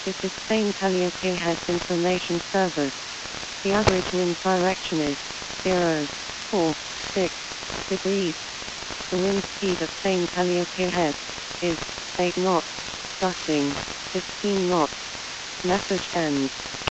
This is Spain Calliope Heads Information Service. The average wind direction is 046 degrees. The wind speed at Spain Calliope Heads is 8 knots, gusting 15 knots. Message ends.